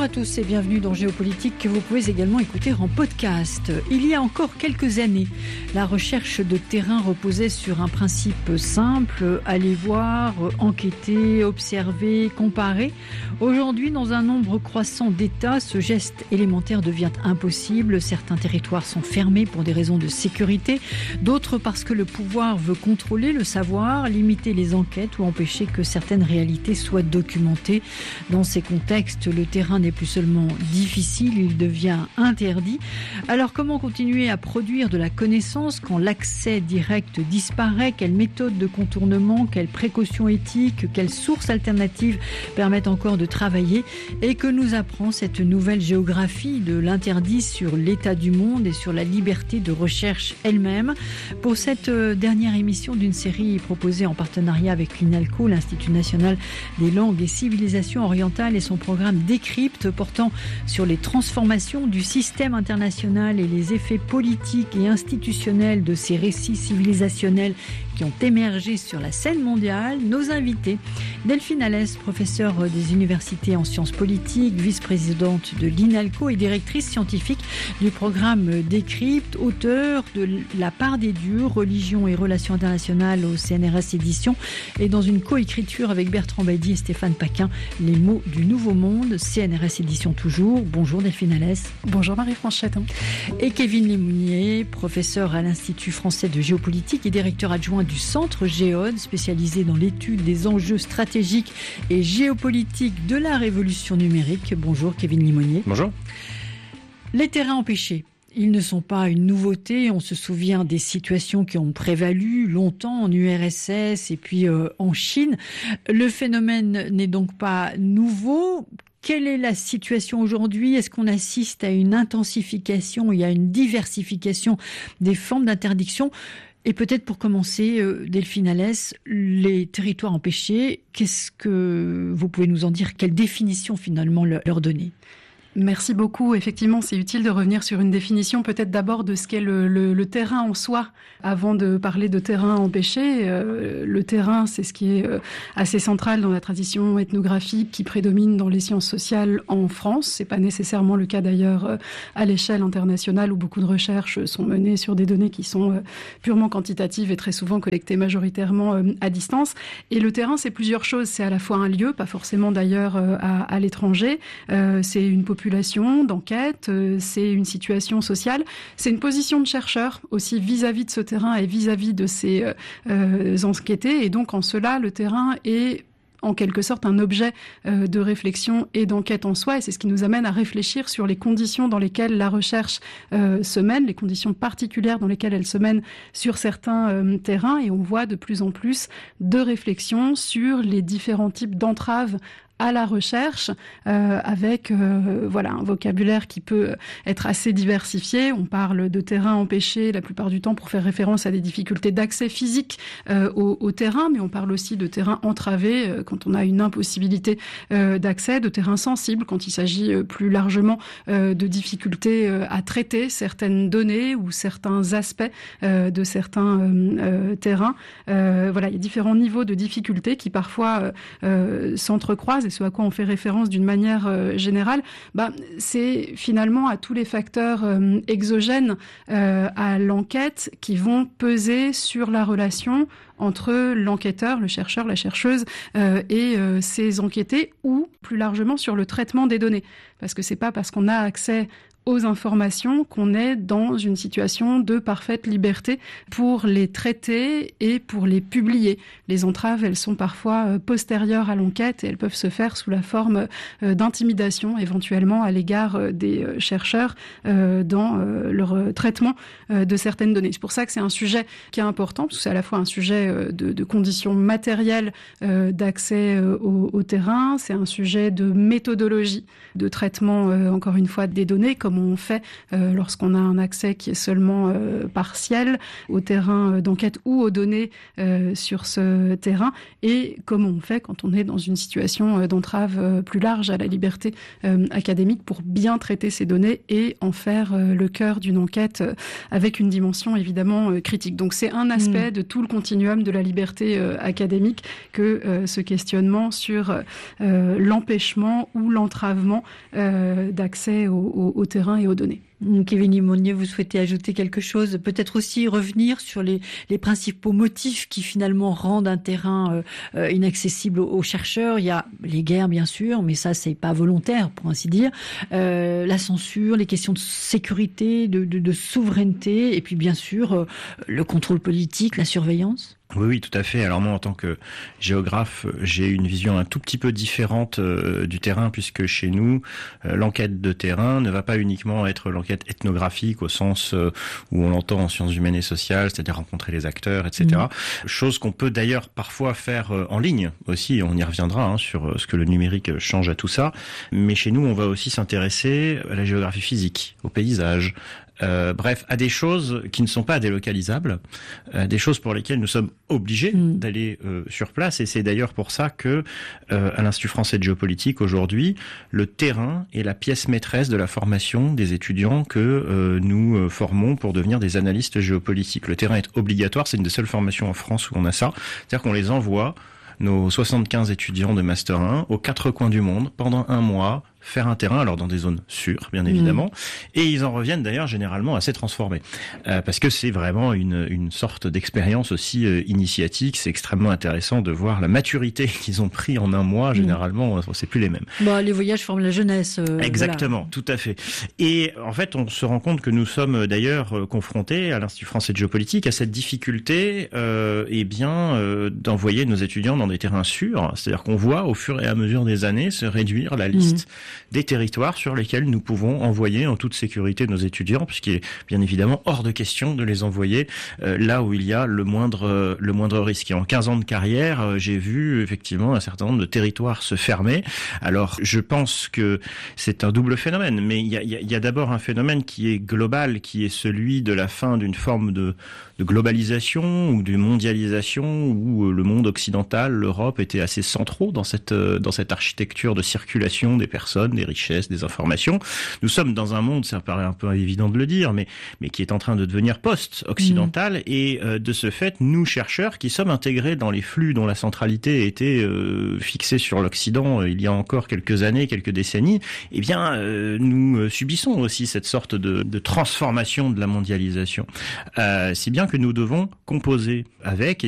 Bonjour à tous et bienvenue dans Géopolitique que vous pouvez également écouter en podcast. Il y a encore quelques années, la recherche de terrain reposait sur un principe simple, aller voir, enquêter, observer, comparer. Aujourd'hui, dans un nombre croissant d'États, ce geste élémentaire devient impossible. Certains territoires sont fermés pour des raisons de sécurité, d'autres parce que le pouvoir veut contrôler le savoir, limiter les enquêtes ou empêcher que certaines réalités soient documentées. Dans ces contextes, le terrain n'est plus seulement difficile, il devient interdit. Alors comment continuer à produire de la connaissance quand l'accès direct disparaît? Quelles méthodes de contournement, quelles précautions éthiques, quelles sources alternatives permettent encore de travailler? Et que nous apprend cette nouvelle géographie de l'interdit sur l'état du monde et sur la liberté de recherche elle-même? Pour cette dernière émission d'une série proposée en partenariat avec l'INALCO, l'Institut national des langues et civilisations orientales, et son programme Décrypte portant sur les transformations du système international et les effets politiques et institutionnels de ces récits civilisationnels qui ont émergé sur la scène mondiale. Nos invités, Delphine Alès, professeure des universités en sciences politiques, vice-présidente de l'INALCO et directrice scientifique du programme Décrypte, auteure de La part des dieux, religion et relations internationales au CNRS Éditions, et dans une coécriture avec Bertrand Badi et Stéphane Paquin, Les mots du nouveau monde, CNRS Éditions toujours. Bonjour Delphine Alès. Bonjour Marie-France. Et Kevin Lemounier, professeur à l'Institut français de géopolitique et directeur adjoint du Centre Géode, spécialisé dans l'étude des enjeux stratégiques et géopolitiques de la révolution numérique. Bonjour Kevin Lemounier. Bonjour. Les terrains empêchés, ils ne sont pas une nouveauté. On se souvient des situations qui ont prévalu longtemps en URSS et puis en Chine. Le phénomène n'est donc pas nouveau. Quelle est la situation aujourd'hui? Est-ce qu'on assiste à une intensification, il y a une diversification des formes d'interdiction? Et peut-être pour commencer, Delphine Alès, les territoires empêchés, qu'est-ce que vous pouvez nous en dire? Quelle définition finalement leur donner? Merci beaucoup. Effectivement, c'est utile de revenir sur une définition peut-être d'abord de ce qu'est le terrain en soi, avant de parler de terrain empêché. Le terrain, c'est ce qui est assez central dans la tradition ethnographique qui prédomine dans les sciences sociales en France. C'est pas nécessairement le cas d'ailleurs à l'échelle internationale où beaucoup de recherches sont menées sur des données qui sont purement quantitatives et très souvent collectées majoritairement à distance. Et le terrain, c'est plusieurs choses. C'est à la fois un lieu, pas forcément d'ailleurs à l'étranger. C'est une population d'enquête, c'est une situation sociale, c'est une position de chercheur aussi vis-à-vis de ce terrain et vis-à-vis de ces enquêtés. Et donc en cela, le terrain est en quelque sorte un objet de réflexion et d'enquête en soi, et c'est ce qui nous amène à réfléchir sur les conditions dans lesquelles la recherche se mène, les conditions particulières dans lesquelles elle se mène sur certains terrains, et on voit de plus en plus de réflexions sur les différents types d'entraves à la recherche, avec un vocabulaire qui peut être assez diversifié. On parle de terrain empêché la plupart du temps pour faire référence à des difficultés d'accès physique au terrain, mais on parle aussi de terrain entravé quand on a une impossibilité d'accès, de terrain sensible quand il s'agit plus largement de difficultés à traiter certaines données ou certains aspects de certains terrains. Il y a différents niveaux de difficultés qui parfois s'entrecroisent, et ce à quoi on fait référence d'une manière générale, c'est finalement à tous les facteurs exogènes à l'enquête qui vont peser sur la relation entre l'enquêteur, le chercheur, la chercheuse et ses enquêtés, ou plus largement sur le traitement des données. Parce que c'est pas parce qu'on a accès aux informations qu'on est dans une situation de parfaite liberté pour les traiter et pour les publier. Les entraves, elles sont parfois postérieures à l'enquête et elles peuvent se faire sous la forme d'intimidation éventuellement à l'égard des chercheurs dans leur traitement de certaines données. C'est pour ça que c'est un sujet qui est important, parce que c'est à la fois un sujet de conditions matérielles d'accès au terrain, c'est un sujet de méthodologie de traitement, encore une fois, des données, comment on fait lorsqu'on a un accès qui est seulement partiel au terrain d'enquête ou aux données sur ce terrain, et comment on fait quand on est dans une situation d'entrave plus large à la liberté académique pour bien traiter ces données et en faire le cœur d'une enquête avec une dimension évidemment critique. Donc c'est un aspect de tout le continuum de la liberté académique que ce questionnement sur l'empêchement ou l'entravement d'accès au terrain et aux données. Kevin Limonier, vous souhaitez ajouter quelque chose? Peut-être aussi revenir sur les principaux motifs qui finalement rendent un terrain inaccessible aux chercheurs. Il y a les guerres, bien sûr, mais ça, c'est pas volontaire, pour ainsi dire. La censure, les questions de sécurité, de souveraineté, et puis bien sûr, le contrôle politique, la surveillance. Oui, tout à fait. Alors moi, en tant que géographe, j'ai une vision un tout petit peu différente du terrain, puisque chez nous, l'enquête de terrain ne va pas uniquement être l'enquête ethnographique au sens où on l'entend en sciences humaines et sociales, c'est-à-dire rencontrer les acteurs, etc. Chose qu'on peut d'ailleurs parfois faire en ligne aussi, on y reviendra sur ce que le numérique change à tout ça. Mais chez nous, on va aussi s'intéresser à la géographie physique, au paysage, bref, à des choses qui ne sont pas délocalisables, des choses pour lesquelles nous sommes obligés d'aller sur place. Et c'est d'ailleurs pour ça que, à l'Institut français de géopolitique, aujourd'hui, le terrain est la pièce maîtresse de la formation des étudiants que nous formons pour devenir des analystes géopolitiques. Le terrain est obligatoire, c'est une des seules formations en France où on a ça. C'est-à-dire qu'on les envoie, nos 75 étudiants de Master 1, aux 4 coins du monde, pendant 1 mois, faire un terrain, alors dans des zones sûres, bien évidemment, et ils en reviennent d'ailleurs généralement assez transformés, parce que c'est vraiment une sorte d'expérience aussi initiatique. C'est extrêmement intéressant de voir la maturité qu'ils ont pris en 1 mois. Généralement, c'est plus les mêmes. Les voyages forment la jeunesse. Exactement, tout à fait. Et en fait, on se rend compte que nous sommes d'ailleurs confrontés à l'Institut français de géopolitique à cette difficulté, d'envoyer nos étudiants dans des terrains sûrs. C'est-à-dire qu'on voit au fur et à mesure des années se réduire la liste des territoires sur lesquels nous pouvons envoyer en toute sécurité nos étudiants, puisqu'il est bien évidemment hors de question de les envoyer là où il y a le moindre risque. Et en 15 ans de carrière, j'ai vu effectivement un certain nombre de territoires se fermer. Alors, je pense que c'est un double phénomène, mais il y a d'abord un phénomène qui est global, qui est celui de la fin d'une forme de globalisation ou de mondialisation où le monde occidental, l'Europe, étaient assez centraux dans cette architecture de circulation des personnes, des richesses, des informations. Nous sommes dans un monde, ça paraît un peu évident de le dire, mais qui est en train de devenir post-occidental, et de ce fait, nous, chercheurs, qui sommes intégrés dans les flux dont la centralité était fixée sur l'Occident il y a encore quelques années, quelques décennies, nous subissons aussi cette sorte de transformation de la mondialisation. Si bien que nous devons composer avec,